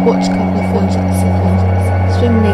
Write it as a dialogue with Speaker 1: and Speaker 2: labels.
Speaker 1: watched a couple of films at the cinema. Swim